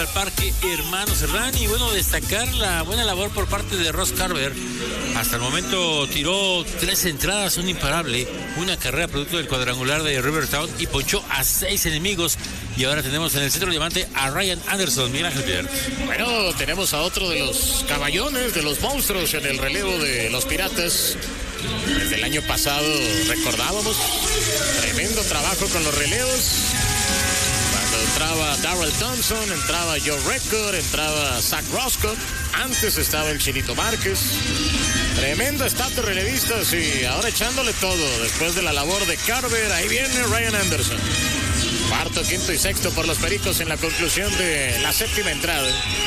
al Parque Hermano Cerdán. Y bueno, destacar la buena labor por parte de Ross Carver. Hasta el momento tiró 3 entradas, un imparable, una carrera producto del cuadrangular de Rivertown y ponchó a 6 enemigos. Y ahora tenemos en el centro diamante a Ryan Anderson. Mira, Javier. Bueno, tenemos a otro de los caballones, de los monstruos en el relevo de los Piratas. Desde el año pasado recordábamos tremendo trabajo con los relevos. Cuando entraba Darrell Thompson, entraba Joe Record, entraba Zach Roscoe. Antes estaba el Chinito Márquez. Tremendo staff de relevistas y ahora echándole todo. Después de la labor de Carver, ahí viene Ryan Anderson. Cuarto, quinto y sexto por los Pericos en la conclusión de la séptima entrada.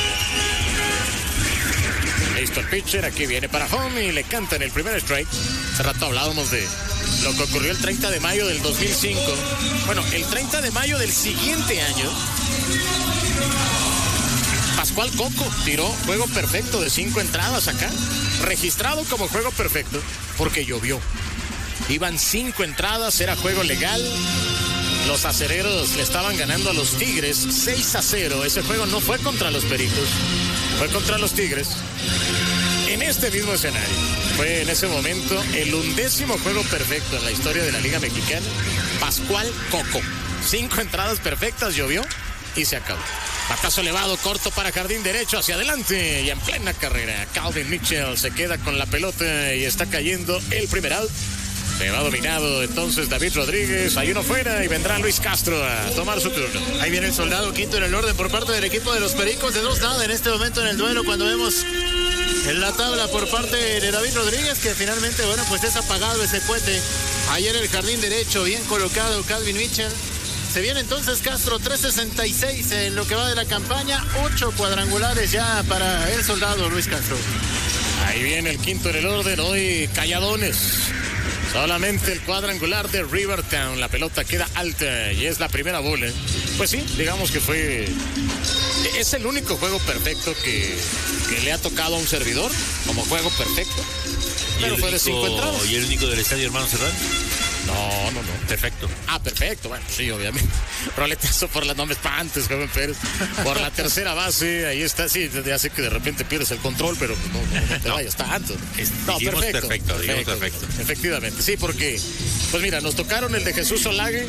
Listo el pitcher, aquí viene para home y le cantan el primer strike. Hace rato hablábamos de lo que ocurrió el 30 de mayo del 2005. Bueno, el 30 de mayo del siguiente año, Pascual Coco tiró juego perfecto de 5 entradas acá. Registrado como juego perfecto porque llovió. Iban 5 entradas, era juego legal. Los acereros le estaban ganando a los Tigres 6-0. Ese juego no fue contra los Pericos, fue contra los Tigres. En este mismo escenario. Fue en ese momento el 11º juego perfecto en la historia de la Liga Mexicana. Pascual Coco. 5 entradas perfectas, llovió y se acabó. Batazo elevado, corto para jardín derecho, hacia adelante y en plena carrera. Calvin Mitchell se queda con la pelota y está cayendo el primer out. Se va dominado entonces David Rodríguez. Hay uno fuera y vendrá Luis Castro a tomar su turno. Ahí viene el soldado quinto en el orden por parte del equipo de los Pericos. De 2-0 en este momento en el duelo cuando vemos en la tabla por parte de David Rodríguez, que finalmente, bueno, pues es apagado ese cohete. Ayer el jardín derecho, bien colocado Calvin Mitchell. Se viene entonces Castro, 3.66 en lo que va de la campaña. 8 cuadrangulares ya para el soldado Luis Castro. Ahí viene el quinto en el orden, hoy calladones. Solamente el cuadrangular de Rivertown. La pelota queda alta y es la primera bola. Pues sí, digamos que fue... Es el único juego perfecto que le ha tocado a un servidor como juego perfecto. Pero fue de 5 entradas. ¿Y el único del estadio Hermano Cerdán? No. Perfecto. Ah, perfecto. Bueno, sí, obviamente. Roletazo por las, no me espantes, joven Pérez. Por la tercera base, ahí está. Sí, ya sé que de repente pierdes el control, pero no te vayas tanto. No, perfecto. Efectivamente, sí, porque, pues mira, nos tocaron el de Jesús Olague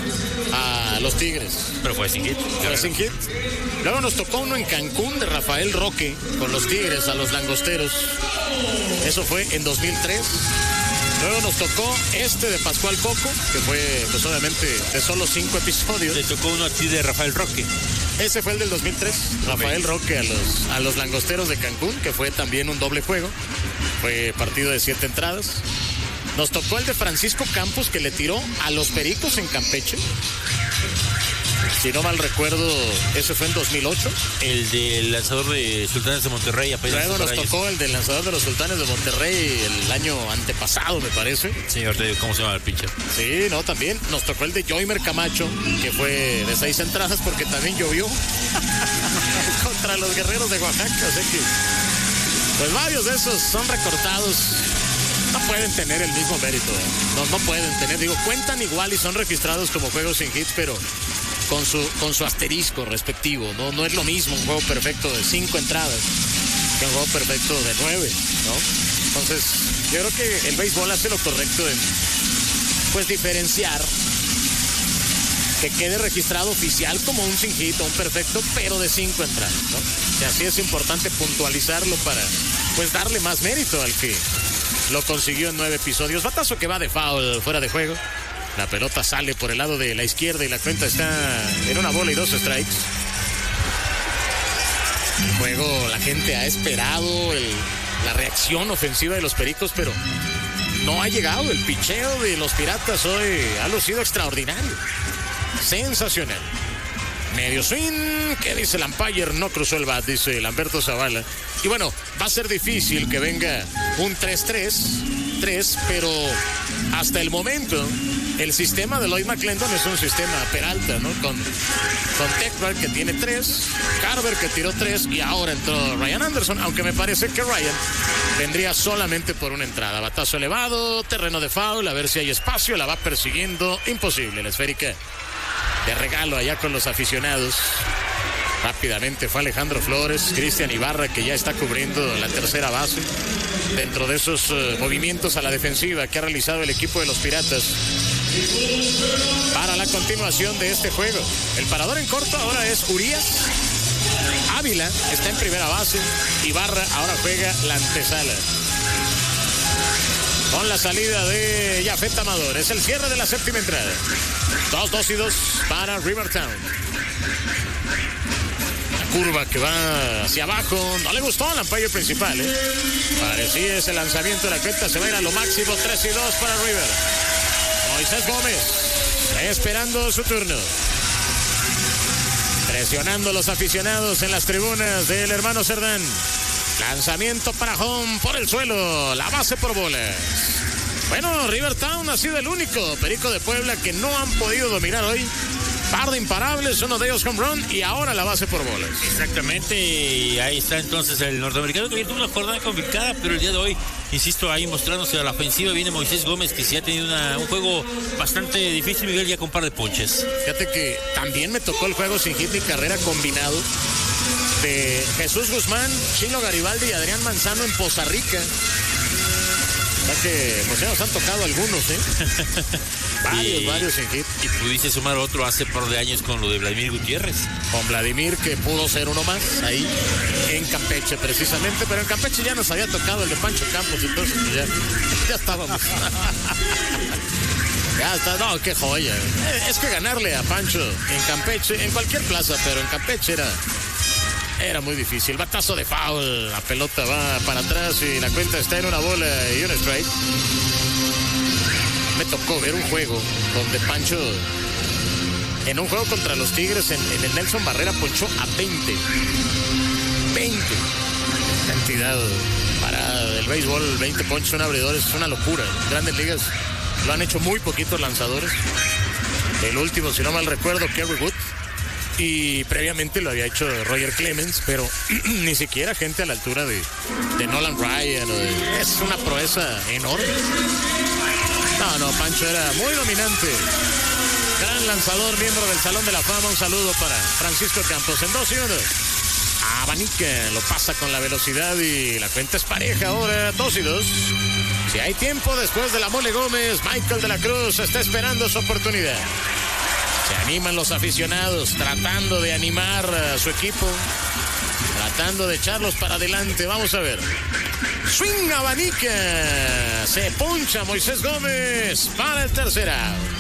a los Tigres. Pero fue sin hit. Fue sin hit. Luego nos tocó uno en Cancún de Rafael Roque con los Tigres a los Langosteros. Eso fue en 2003. Luego nos tocó este de Pascual Coco, que fue, pues obviamente, de solo 5 episodios. Le tocó uno a ti de Rafael Roque. Ese fue el del 2003. Rafael Roque a los Langosteros de Cancún, que fue también un doble juego. Fue partido de 7 entradas. Nos tocó el de Francisco Campos, que le tiró a los Pericos en Campeche. Si no mal recuerdo, ese fue en 2008. El del lanzador de Sultanes de Monterrey. Luego nos tocó el del lanzador de los Sultanes de Monterrey el año antepasado, me parece. Sí, ahorita digo cómo se llama el pitcher. Sí, no, también nos tocó el de Joymer Camacho, que fue de 6 entradas porque también llovió contra los Guerreros de Oaxaca. O sea que, pues varios de esos son recortados. No pueden tener el mismo mérito, ¿eh? No pueden tener, digo, cuentan igual y son registrados como juegos sin hits, pero con su asterisco respectivo, no es lo mismo un juego perfecto de 5 entradas que un juego perfecto de 9, ¿no? Entonces, yo creo que el béisbol hace lo correcto en, pues, diferenciar, que quede registrado oficial como un sin hit o un perfecto, pero de 5 entradas, ¿no? O sea, sí es importante puntualizarlo para, pues, darle más mérito al que lo consiguió en 9 episodios. Batazo que va de foul, fuera de juego. La pelota sale por el lado de la izquierda y la cuenta está en 1 bola y 2 strikes. El juego, la gente ha esperado la reacción ofensiva de los Pericos, pero no ha llegado. El picheo de los Piratas hoy ha lucido extraordinario. Sensacional. Medio swing, ¿qué dice el umpire? No cruzó el bat, dice Lamberto Zavala. Y bueno, va a ser difícil que venga un 3-3, pero hasta el momento el sistema de Lloyd McClendon es un sistema Peralta, ¿no? Con Teclar, que tiene 3, Carver, que tiró 3, y ahora entró Ryan Anderson, aunque me parece que Ryan vendría solamente por una entrada. Batazo elevado, terreno de foul, a ver si hay espacio, la va persiguiendo, imposible, la esférica de regalo allá con los aficionados. Rápidamente fue Alejandro Flores, Cristian Ibarra, que ya está cubriendo la tercera base. Dentro de esos movimientos a la defensiva que ha realizado el equipo de los Piratas para la continuación de este juego. El parador en corto ahora es Urias. Ávila está en primera base. Ibarra ahora juega la antesala. Con la salida de Jafet Amador. Es el cierre de la séptima entrada. 2-2 para Rivertown. Curva que va hacia abajo, no le gustó al umpire principal, parecía ese lanzamiento de la cuenta, se va a ir a lo máximo. 3-2 para River. Moisés Gómez esperando su turno, presionando a los aficionados en las tribunas del hermano Cerdán. Lanzamiento para home por el suelo, la base por bolas. Bueno, Rivertown ha sido el único Perico de Puebla que no han podido dominar hoy. Par de imparables, uno de ellos home run y ahora la base por bolas. Exactamente, y ahí está entonces el norteamericano que tuvo una jornada complicada, pero el día de hoy, insisto, ahí mostrándose a la ofensiva, viene Moisés Gómez, que sí ha tenido un juego bastante difícil, Miguel, ya con par de ponches. Fíjate que también me tocó el juego sin hit ni carrera combinado de Jesús Guzmán, Chilo Garibaldi y Adrián Manzano en Poza Rica. Que pues ya nos han tocado algunos, varios sin hit. Y pudiste sumar otro hace par de años con lo de Vladimir Gutiérrez. Con Vladimir, que pudo ser uno más ahí en Campeche precisamente, pero en Campeche ya nos había tocado el de Pancho Campos, entonces ya estábamos. Ya está, no, qué joya. Es que ganarle a Pancho en Campeche, en cualquier plaza, pero en Campeche era muy difícil. Batazo de foul, la pelota va para atrás y la cuenta está en una bola y un strike. Me tocó ver un juego donde Pancho, en un juego contra los Tigres en el Nelson Barrera, ponchó a 20 cantidad para el béisbol. 20 ponchos, un abridor, es una locura. Grandes ligas lo han hecho muy poquitos lanzadores. El último, si no mal recuerdo, Kerry Wood. Y previamente lo había hecho Roger Clemens, pero ni siquiera gente a la altura de Nolan Ryan. Es una proeza enorme. No, Pancho era muy dominante. Gran lanzador, miembro del Salón de la Fama. Un saludo para Francisco Campos. En 2-1. Abanica lo pasa con la velocidad y la cuenta es pareja ahora. 2-2. Si hay tiempo después de la Mole Gómez, Michael de la Cruz está esperando su oportunidad. Se animan los aficionados, tratando de animar a su equipo, tratando de echarlos para adelante. Vamos a ver. Swing abanica. Se puncha Moisés Gómez para el tercer out.